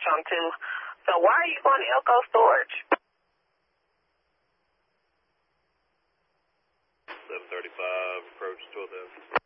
dispatch on 2. So why are you going to Elko Storage? 735, approach 12,000.